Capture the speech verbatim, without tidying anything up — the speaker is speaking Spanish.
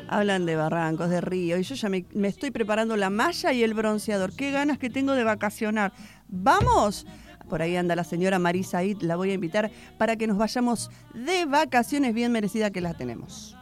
Hablan de barrancos, de río, y yo ya me, me estoy preparando la malla y el bronceador. Qué ganas que tengo de vacacionar. ¿Vamos? Por ahí anda la señora Marisa Id, la voy a invitar para que nos vayamos de vacaciones, bien merecida que las tenemos.